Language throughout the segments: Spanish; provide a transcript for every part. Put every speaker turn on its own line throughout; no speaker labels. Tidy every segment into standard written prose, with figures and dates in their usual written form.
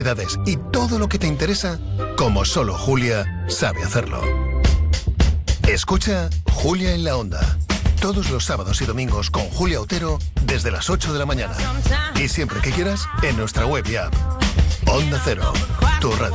y todo lo que te interesa, como solo Julia sabe hacerlo. Escucha Julia en la Onda, todos los sábados y domingos con Julia Otero desde las 8 de la mañana. Y siempre que quieras, en nuestra web y app. Onda Cero, tu radio.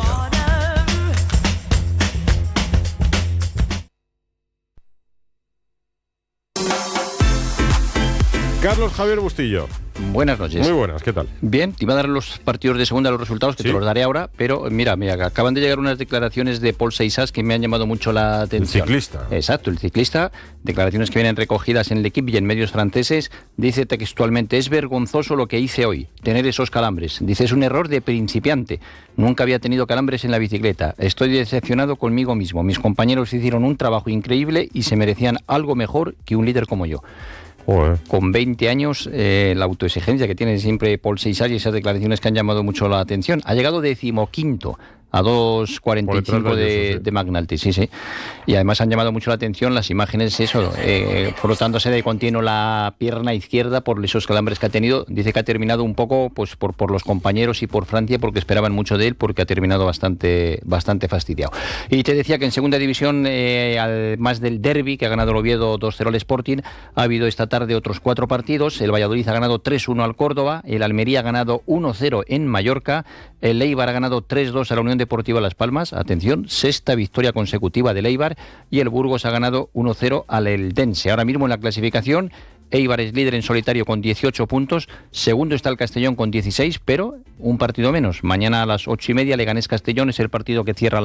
Carlos Javier Bustillo.
Buenas noches.
Muy buenas, ¿qué tal?
Bien, te iba a dar los partidos de segunda, los resultados, que
¿Sí?
te los daré ahora, pero mira, acaban de llegar unas declaraciones de Paul Seixas que me han llamado mucho la atención.
El ciclista.
Exacto, el ciclista, declaraciones que vienen recogidas en el equipo y en medios franceses, dice textualmente: es vergonzoso lo que hice hoy, tener esos calambres. Dice, es un error de principiante, nunca había tenido calambres en la bicicleta, estoy decepcionado conmigo mismo, mis compañeros hicieron un trabajo increíble y se merecían algo mejor que un líder como yo. Con 20 años, la autoexigencia que tiene siempre Paul Seixas y esas declaraciones que han llamado mucho la atención. Ha llegado 15º a 2.45 de McNulty, sí. Y además han llamado mucho la atención las imágenes, frotándose de continuo la pierna izquierda por esos calambres que ha tenido. Dice que ha terminado un poco pues por los compañeros y por Francia, porque esperaban mucho de él, porque ha terminado bastante fastidiado. Y te decía que en segunda división, además del derbi, que ha ganado el Oviedo 2-0 al Sporting, ha habido esta tarde otros 4 partidos. El Valladolid ha ganado 3-1 al Córdoba, el Almería ha ganado 1-0 en Mallorca, el Eibar ha ganado 3-2 a la Unión Deportiva Las Palmas, atención, 6ª victoria consecutiva del Eibar, y el Burgos ha ganado 1-0 al Eldense. Ahora mismo en la clasificación, Eibar es líder en solitario con 18 puntos, segundo está el Castellón con 16, pero un partido menos. Mañana a las 8:30 Leganés-Castellón es el partido que cierra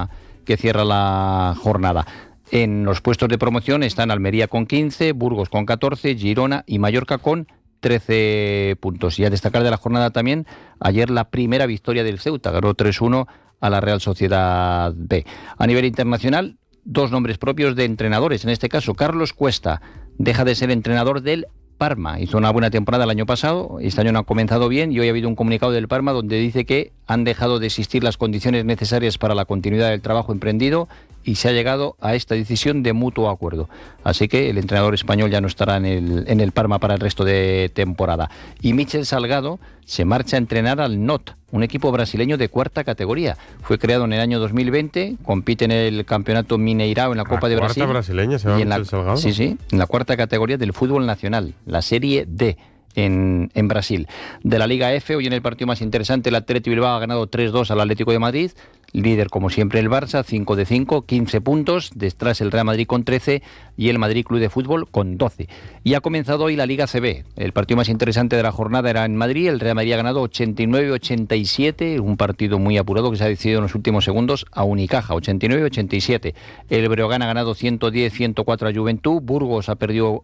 la jornada. En los puestos de promoción están Almería con 15, Burgos con 14, Girona y Mallorca con 13 puntos. Y a destacar de la jornada también, ayer la primera victoria del Ceuta, ganó 3-1 a la Real Sociedad B. A nivel internacional, 2 nombres propios de entrenadores. En este caso, Carlos Cuesta deja de ser entrenador del Parma. Hizo una buena temporada el año pasado, este año no ha comenzado bien y hoy ha habido un comunicado del Parma donde dice que han dejado de existir las condiciones necesarias para la continuidad del trabajo emprendido y se ha llegado a esta decisión de mutuo acuerdo. Así que el entrenador español ya no estará en el Parma para el resto de temporada. Y Michel Salgado se marcha a entrenar al NOT, un equipo brasileño de 4ª categoría. Fue creado en el año 2020, compite en el campeonato Mineirao en la Copa de Brasil.
¿4ª brasileña se llama Michel Salgado?
Sí, en la 4ª categoría del fútbol nacional, la Serie D. En Brasil. De la Liga F, hoy en el partido más interesante, el Athletic Bilbao ha ganado 3-2 al Atlético de Madrid, líder como siempre el Barça, 5 de 5, 15 puntos, detrás el Real Madrid con 13 y el Madrid Club de Fútbol con 12. Y ha comenzado hoy la Liga CB, el partido más interesante de la jornada era en Madrid, el Real Madrid ha ganado 89-87, un partido muy apurado que se ha decidido en los últimos segundos a Unicaja, 89-87. El Breogán ha ganado 110-104 a Juventud, Burgos ha perdido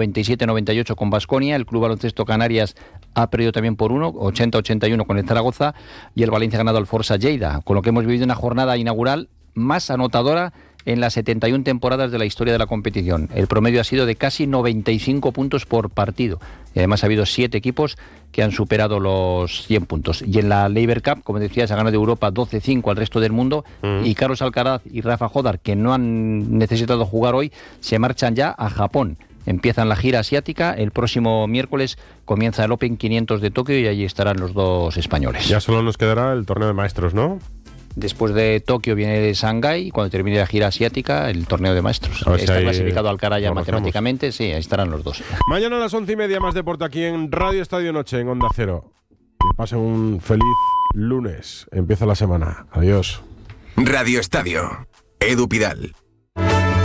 97-98 con Baskonia, el Club Baloncesto Canarias ha perdido también por 1, 80-81 con el Zaragoza, y el Valencia ha ganado al Forza Lleida, con lo que hemos vivido una jornada inaugural más anotadora en las 71 temporadas de la historia de la competición. El promedio ha sido de casi 95 puntos por partido. Y además ha habido 7 equipos que han superado los 100 puntos. Y en la Labour Cup, como decías, ha ganado Europa 12-5 al resto del mundo. Y Carlos Alcaraz y Rafa Jodar, que no han necesitado jugar hoy, se marchan ya a Japón. Empiezan la gira asiática, el próximo miércoles comienza el Open 500 de Tokio y allí estarán los 2 españoles.
Ya solo nos quedará el torneo de maestros, ¿no?
Después de Tokio viene Shanghái y cuando termine la gira asiática, el torneo de maestros. Está clasificado Alcaraz ya matemáticamente, sí, ahí estarán los 2.
Mañana a las 11:30 más deporte aquí en Radio Estadio Noche, en Onda Cero. Que pasen un feliz lunes. Empieza la semana. Adiós.
Radio Estadio. Edu Pidal.